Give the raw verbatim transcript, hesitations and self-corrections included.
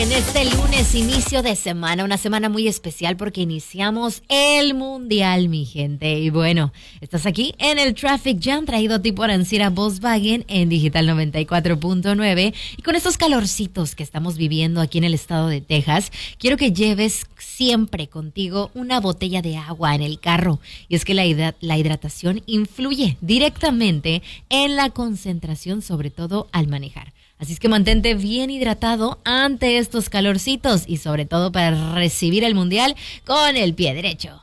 en este lunes, inicio de semana, una semana muy especial porque iniciamos el Mundial, mi gente. Y bueno, estás aquí en el Traffic Jam, traído a ti por Ancira Volkswagen en Digital noventa y cuatro punto nueve. Y con estos calorcitos que estamos viviendo aquí en el estado de Texas, quiero que lleves siempre contigo una botella de agua en el carro. Y es que la, hidra- la hidratación influye directamente en la concentración, sobre todo al manejar. Así es que mantente bien hidratado ante estos calorcitos y sobre todo para recibir el Mundial con el pie derecho.